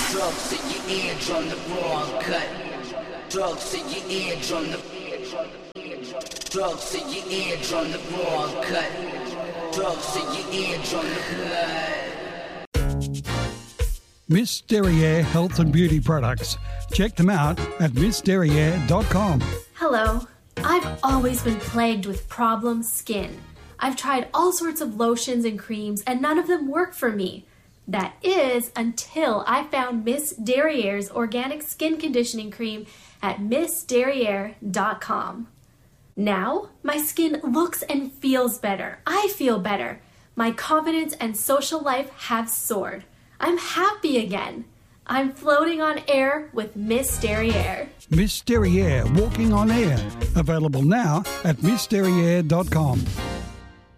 Drugs in your eardrum, the raw cut. Drugs in your eardrum, the drugs in your eardrum, the raw cut. Drugs in your eardrum, the blood. Miss Derriere Health and Beauty Products. Check them out at missderriere.com. Hello. I've always been plagued with problem skin. I've tried all sorts of lotions and creams and none of them work for me. That is until I found Miss Derriere's organic skin conditioning cream at missderriere.com. Now, my skin looks and feels better. I feel better. My confidence and social life have soared. I'm happy again. I'm floating on air with Miss Derriere. Miss Derriere Walking on Air. Available now at missderriere.com.